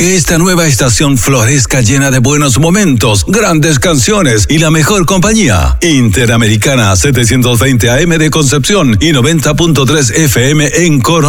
Que esta nueva estación florezca llena de buenos momentos, grandes canciones y la mejor compañía. Interamericana 720 AM de Concepción y 90.3 FM en Coronel.